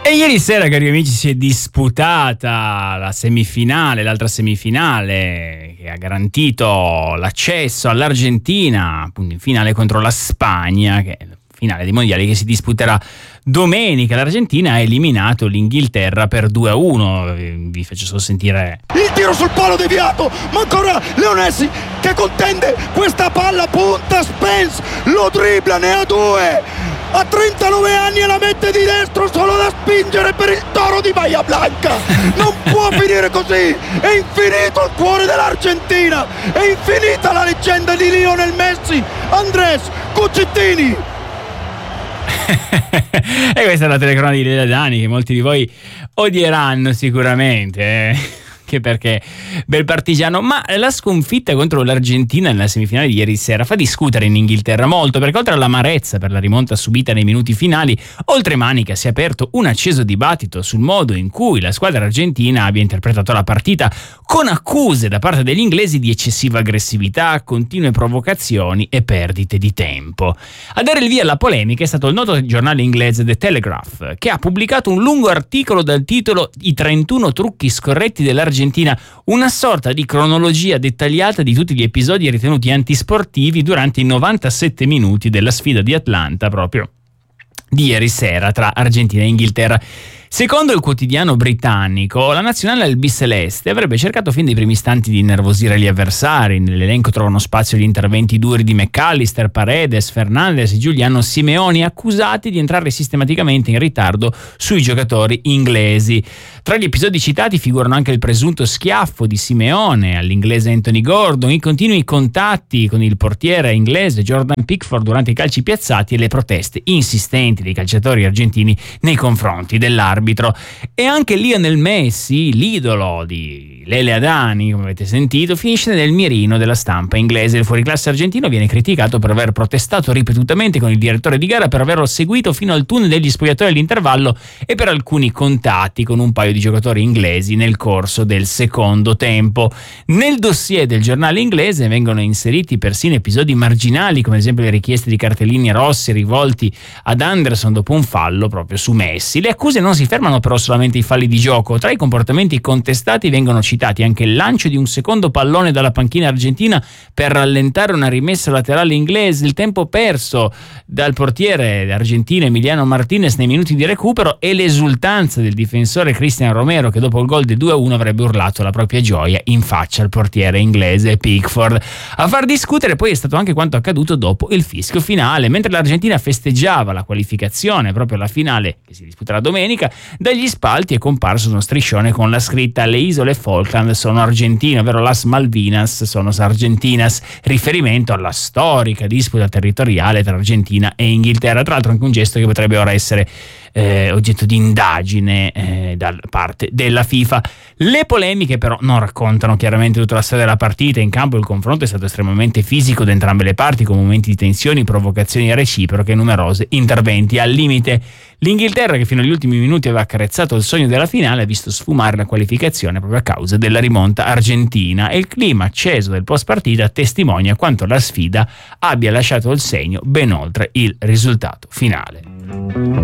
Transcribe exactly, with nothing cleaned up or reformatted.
E ieri sera, cari amici, si è disputata la semifinale, l'altra semifinale che ha garantito l'accesso all'Argentina, appunto in finale contro la Spagna, che è la finale dei mondiali che si disputerà domenica. L'Argentina ha eliminato l'Inghilterra per due a uno. Vi faccio solo sentire il tiro sul palo deviato, ma ancora Leonesi che contende questa palla, punta Spence, lo dribbla, ne ha due. A trentanove anni e la mette di destro solo da spingere per il Toro di Bahia Blanca. Non può finire così. È infinito il cuore dell'Argentina. È infinita la leggenda di Lionel Messi. Andrés Cuccettini. E questa è la telecronaca di Lele Adani, che molti di voi odieranno sicuramente, eh? Che perché bel partigiano. Ma la sconfitta contro l'Argentina nella semifinale di ieri sera fa discutere in Inghilterra molto, perché oltre all'amarezza per la rimonta subita nei minuti finali, oltre Manica si è aperto un acceso dibattito sul modo in cui la squadra argentina abbia interpretato la partita, con accuse da parte degli inglesi di eccessiva aggressività, continue provocazioni e perdite di tempo. A dare il via alla polemica è stato il noto giornale inglese The Telegraph, che ha pubblicato un lungo articolo dal titolo "I trentuno trucchi scorretti dell'Argentina", una sorta di cronologia dettagliata di tutti gli episodi ritenuti antisportivi durante i novantasette minuti della sfida di Atlanta, proprio di ieri sera, tra Argentina e Inghilterra. Secondo il quotidiano britannico, la nazionale albiceleste avrebbe cercato fin dai primi istanti di innervosire gli avversari. Nell'elenco trovano spazio gli interventi duri di McAllister, Paredes, Fernandes e Giuliano Simeone, accusati di entrare sistematicamente in ritardo sui giocatori inglesi. Tra gli episodi citati figurano anche il presunto schiaffo di Simeone all'inglese Anthony Gordon, i continui contatti con il portiere inglese Jordan Pickford durante i calci piazzati e le proteste insistenti dei calciatori argentini nei confronti dell'arbitro. E anche Lionel Messi, l'idolo di Lele Adani, come avete sentito, finisce nel mirino della stampa inglese. Il fuoriclasse argentino viene criticato per aver protestato ripetutamente con il direttore di gara, per averlo seguito fino al tunnel degli spogliatoi all'intervallo e per alcuni contatti con un paio di giocatori inglesi nel corso del secondo tempo. Nel dossier del giornale inglese vengono inseriti persino episodi marginali, come ad esempio le richieste di cartellini rossi rivolti ad Anderson dopo un fallo proprio su Messi. Le accuse non si fermano però solamente ai falli di gioco. Tra i comportamenti contestati vengono citati anche il lancio di un secondo pallone dalla panchina argentina per rallentare una rimessa laterale inglese, il tempo perso dal portiere argentino Emiliano Martinez nei minuti di recupero e l'esultanza del difensore Cristian Romero, che dopo il gol del due a uno avrebbe urlato la propria gioia in faccia al portiere inglese Pickford. A far discutere poi è stato anche quanto accaduto dopo il fischio finale. Mentre l'Argentina festeggiava la qualificazione proprio alla finale che si disputerà domenica, dagli spalti è comparso uno striscione con la scritta "Le isole Falkland sono argentine", ovvero las Malvinas sono argentinas, riferimento alla storica disputa territoriale tra Argentina e Inghilterra. Tra l'altro anche un gesto che potrebbe ora essere Eh, oggetto di indagine eh, da parte della FIFA. Le polemiche però non raccontano chiaramente tutta la storia della partita. In campo il confronto è stato estremamente fisico da entrambe le parti, con momenti di tensioni, provocazioni reciproche e numerosi interventi al limite. L'Inghilterra, che fino agli ultimi minuti aveva accarezzato il sogno della finale, ha visto sfumare la qualificazione proprio a causa della rimonta argentina, e il clima acceso del post partita testimonia quanto la sfida abbia lasciato il segno ben oltre il risultato finale.